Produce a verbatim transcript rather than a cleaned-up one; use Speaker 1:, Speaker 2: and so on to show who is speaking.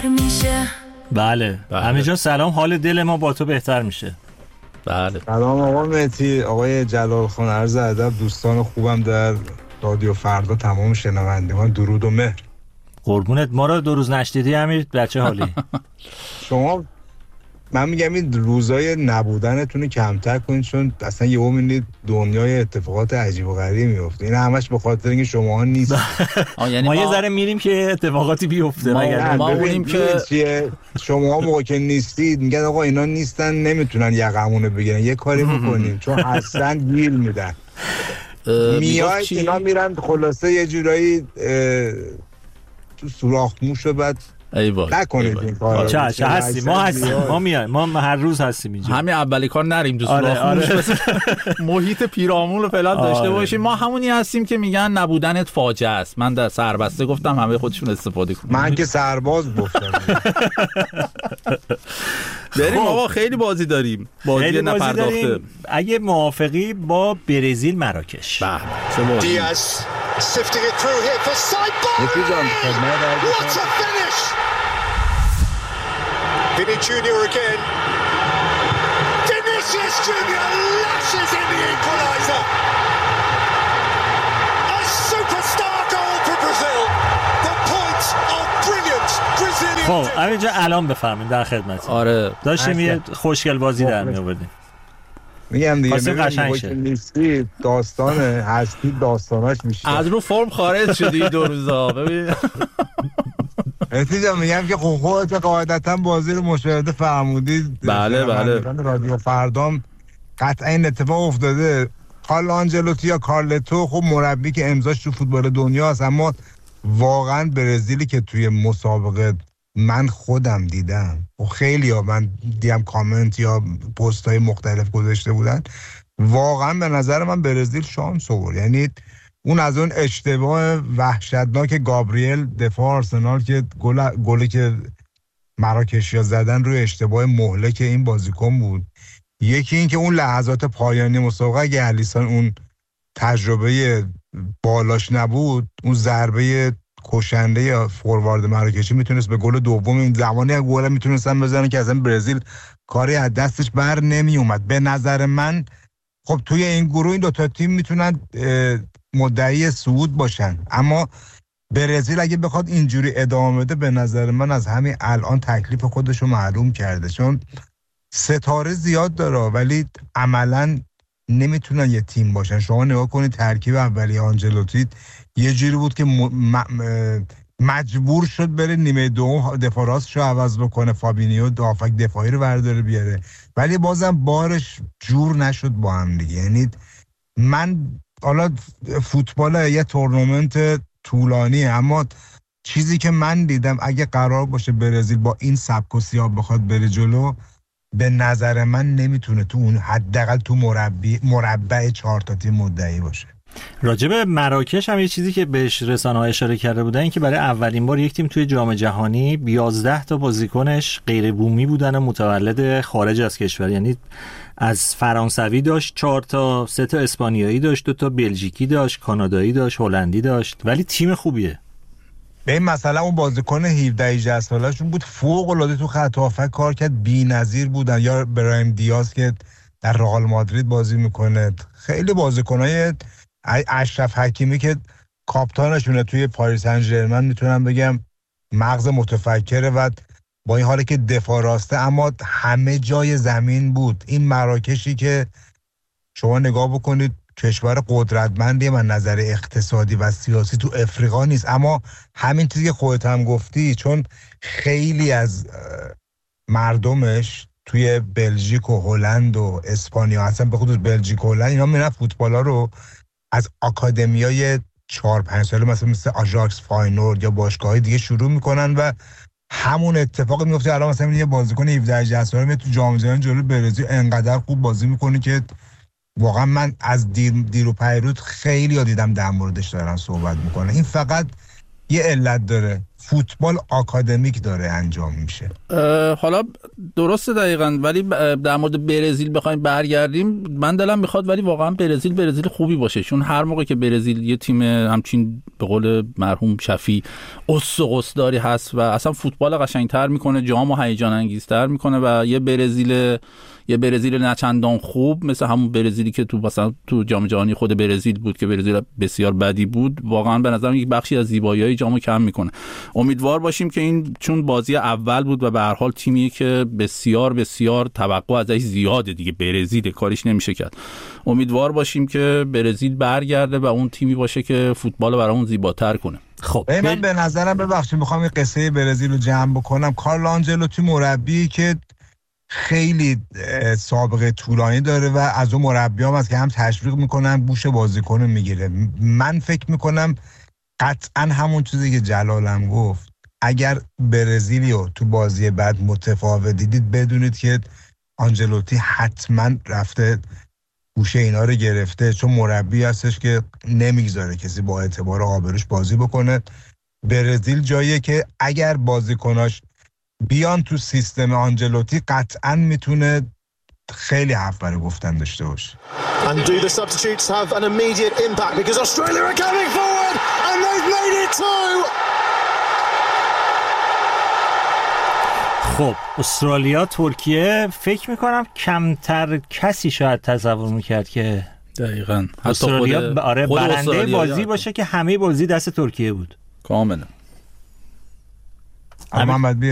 Speaker 1: بهتر میشه.
Speaker 2: بله, بله. همه جا سلام، حال دل ما با تو بهتر میشه.
Speaker 3: بله.
Speaker 4: سلام آقا مهدی، آقای جلال خان، عرض ادب دوستان خوبم در رادیو فردا، تمام شنوندگان درود و مهر.
Speaker 2: قربونت، ما رو دو روز نشدیدی امیر، بچه حالی؟
Speaker 4: شما من میگم این روزای نبودنتون کمتر کنید، چون اصلا یهو میبینید دنیای اتفاقات عجیب و غریبی میفته. این همش به خاطر اینکه شما نیست.
Speaker 2: یعنی ما, ما یه ذره میریم که اتفاقاتی بیفته.
Speaker 4: ما, ما اونیم که شما موقع که نیستید میگن آقا اینا نیستن نمیتونن یقمونه بگیرن، یه کاری بکنیم چون اصلا گیل میدن. میاد اینا میرن خلاصه یه جورایی تو سوراخ موش و بعد
Speaker 3: ای وای
Speaker 4: نکنید این کارو.
Speaker 2: چه چه هستیم ما هستیم ما میایم ما هر روز هستیم اینجا.
Speaker 3: همین اولی کار نریم تو سوراخ موش. آره. محیط پیرامون رو فعلا آره. داشته باشیم. ما همونی هستیم که میگن نبودنت فاجعه است. من در سربسته گفتم همه خودشون استفاده کنن.
Speaker 4: من که سرباز گفتم.
Speaker 3: بریم آقا، خیلی بازی داریم. بازی نپرداخته.
Speaker 2: اگه موافقی با برزیل مراکش.
Speaker 3: بله. چه بازی؟
Speaker 5: دیاز sifting it through here for Saibari. What a finish! Vinny Junior again. Vinicius Junior lashes in the equaliser. A superstar goal for Brazil. The point of brilliant Brazilian.
Speaker 2: خب همینجا الان بفهمین در خدمت.
Speaker 3: آره.
Speaker 2: داشتیم یه خوشگل بازی در می آوردیم.
Speaker 4: میگم دیگه قشنگ شد. نیستی داستان هستی داستاناش میشه.
Speaker 3: از رو فرم خارج شدی دو روزا. ببین.
Speaker 4: اتیجا میگم که خودت قاعدتا بازی رو مشاهده فرمودید.
Speaker 3: بله بله.
Speaker 4: رادیو فردام قطعا این اتفاق افتاده. کارلو آنجلوتی یا کارلتو خب مربی که امضاش تو فوتبال دنیا است، اما واقعا برزیلی که توی مسابقه من خودم دیدم و خیلی ها من دیدم کامنت یا پست های مختلف گذاشته بودن، واقعا به نظر من برزیل شانس آورد. یعنی اون از اون اشتباه وحشتناک گابریل دفاع آرسنال که گل گلی که مراکشیا زدن روی اشتباه مهلک این بازیکن بود. یکی این که اون لحظات پایانی مسابقه اگه الیسون اون تجربه بالاش نبود، اون ضربه کشنده یا فوروارد مراکشی میتونست به گل دوم این زمانی گل میتونستن بزنن که اصلا برزیل کاری از دستش بر نمی اومد. به نظر من خب توی این گروه این دو تا تیم میتونن مدعی صعود باشن، اما برزیل اگه بخواد اینجوری ادامه بده به نظر من از همین الان تکلیف خودشو معلوم کرده، چون ستاره زیاد داره ولی عملاً نمیتونن یه تیم باشن. شما نگاه کنید ترکیب اولی آنجلوتی یه جوری بود که مجبور شد بره نیمه دوم دفاع راستشو عوض بکنه، فابینیو دافک دفاعی رو برداره بیاره، ولی بازم بارش جور نشد با هم دیگه. یعنی من حالا فوتبال یه تورنمنت طولانی، اما چیزی که من دیدم اگه قرار باشه برزیل با این سبک و سیاق بخواد بره جلو، به نظر من نمیتونه تو اون حداقل تو مربی مربع چهار تا تیم مدعی باشه.
Speaker 2: راجب مراکش هم یه چیزی که بهش رسانه‌ها اشاره کرده بودن این که برای اولین بار یک تیم توی جام جهانی یازده تا بازیکنش غیر بومی بودن و متولد خارج از کشور، یعنی از فرانسوی داشت چهار تا، سه تا اسپانیایی داشت، دو تا بلژیکی داشت، کانادایی داشت، هلندی داشت، ولی تیم خوبیه.
Speaker 4: به این مثلا اون بازیکن هفده هجده سالشون بود فوق العاده تو خط هافک کار کرد، بی‌نظیر بودن. یا برایم دیاز که در رئال مادرید بازی میکنه، خیلی بازیکنای اشرف حکیمی که کاپیتانشونه توی پاریس سن ژرمن میتونم بگم مغز متفکره و با این حالی که دفاع راسته اما همه جای زمین بود. این مراکشی که شما نگاه بکنید کشور قدرتمندی من نظر اقتصادی و سیاسی تو افریقا نیست، اما همین چیزی که خودت هم گفتی، چون خیلی از مردمش توی بلژیک و هلند و اسپانیا، اصلا به خصوص بلژیک و هلند، اینا میرن فوتبالا رو از آکادمیای چهار پنج ساله مثلا مثل آژاکس، فاینورد یا باشگاه‌های دیگه شروع میکنن و همون اتفاق میفته. الان مثلا یه بازیکن هفده هجده ساله میاد تو جام جهانی جلوی برزیل انقدر خوب بازی میکنه که واقعا من از دیر, دیر و پیروز خیلی ها دیدم در موردش دارن صحبت میکنه. این فقط یه علت داره، فوتبال آکادمیک داره انجام میشه.
Speaker 3: حالا درسته دقیقاً، ولی در مورد برزیل بخوایم برگردیم من دلم میخواد ولی واقعا برزیل برزیل خوبی باشه، چون هر موقع که برزیل یه تیم همچین به قول مرحوم شفیع اس و قصداری هست و اصلا فوتبال قشنگتر میکنه، جام و هیجان انگیزتر میکنه و یه برزیل یه برزیل نچندان خوب مثل همون برزیلی که تو مثلا تو جام جهانی خود برزیل بود که برزیل بسیار بدی بود، واقعا به نظرم یک بخشی از زیبایی‌های جامو کم میکنه. امیدوار باشیم که این چون بازی اول بود و به هر حال تیمی که بسیار بسیار توقع ازش زیاده دیگه، برزیل کاریش نمیشه کرد، امیدوار باشیم که برزیل برگرده و اون تیمی باشه که فوتبال برامون زیباتر کنه.
Speaker 2: خب
Speaker 4: من به نظرم ببخشید میخوام این قصه برزیل رو جمع بکنم. کارلو آنجلوتی مربی که خیلی سابقه طولانی داره و از اون مربیام هست که هم تشویق میکنن بوش بازیکن میگیره. من فکر میکنم قطعا همون چیزی که جلالم گفت، اگر برزیلیو تو بازی بعد متفاوت دیدید بدونید که آنجلوتی حتما رفته گوشه اینا رو گرفته، چون مربی هستش که نمیگذاره کسی با اعتبار آبروش بازی بکنه. برزیل جاییه که اگر بازیکناش بیان تو سیستم آنجلوتی قطعاً میتونه خیلی حرف برای گفتن داشته باشه.
Speaker 5: And do the substitutes have an immediate impact because Australia are coming forward and they've made it too.
Speaker 2: خب استرالیا ترکیه فکر میکنم کمتر کسی شاید تصور میکرد که
Speaker 3: دقیقاً
Speaker 2: استرالیا آره برنده بازی باشه که همه بازی دست ترکیه بود
Speaker 3: کاملا.
Speaker 4: محمد